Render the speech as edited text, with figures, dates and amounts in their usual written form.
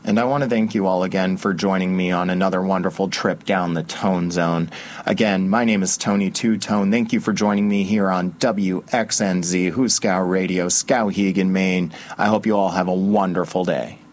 And I want to thank you all again for joining me on another wonderful trip down the Tone Zone. Again, my name is Tony Two Tone. Thank you for joining me here on WXNZ, Huskow Radio, Skowhegan, Maine. I hope you all have a wonderful day.